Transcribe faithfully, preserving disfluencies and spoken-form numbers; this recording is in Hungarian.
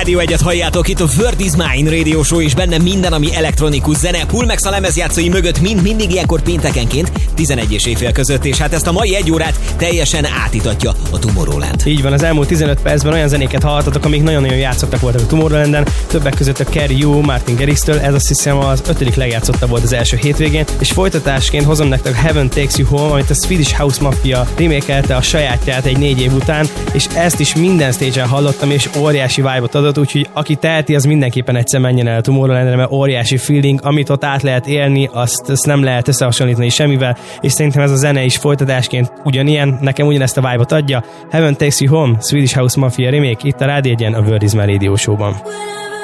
Rádió egyet halljátok, itt a World is Mine Radio Show, és benne minden, ami elektronikus zene. Pulmex a lemezjátszói mögött mind mindig ilyenkor péntekenként tizenegy és éjfél között, és hát ezt a mai egy órát teljesen átítatja a Tomorrowland. Így van, az elmúlt tizenöt percben olyan zenéket hallhattatok, amik nagyon-nagyon játszottak voltak a Tomorrowlanden, többek között a Carry You, Martin Garrix-től, ez azt hiszem az ötödik legjátszottabb volt az első hétvégén, és folytatásként hozom nektek a Heaven Takes You Home, amit a Swedish House Mafia remékelte a sajátját egy négy év után, és ezt is minden stage-en hallottam, és óriási vibe-ot adott, úgyhogy aki teheti, az mindenképpen egyszer menjen el a Tomorrowlandre, mert óriási feeling, amit ott át lehet élni, azt, azt nem lehet összehasonlítani semmivel, és szerintem ez a zene is folytatásként ugyanilyen, nekem ugyanezt a vibe-ot adja. Heaven Takes You Home, Swedish House Mafia remake, itt a Rádió egyen, a World is Mine Radio Show-ban.